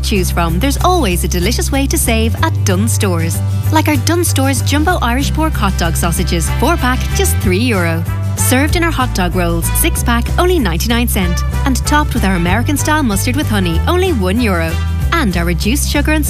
choose from, there's always a delicious way to save at Dunnes Stores. Like our Dunnes Stores Jumbo Irish Pork Hot Dog Sausages, 4-pack, just €3. Served in our hot dog rolls, 6-pack, only 99¢. And topped with our American-style mustard with honey, only €1. And our reduced sugar and